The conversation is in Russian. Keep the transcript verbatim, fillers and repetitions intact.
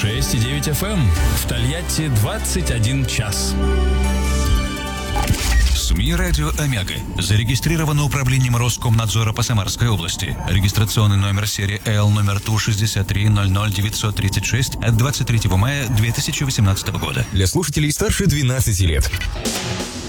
шесть и девять эф эм. В Тольятти двадцать один час. СМИ «Радио Омега» зарегистрировано управлением Роскомнадзора по Самарской области. Регистрационный номер серии Л номер Ту шестьдесят три ноль ноль девятьсот тридцать шесть от двадцать третьего мая две тысячи восемнадцатого года. Для слушателей старше двенадцати лет.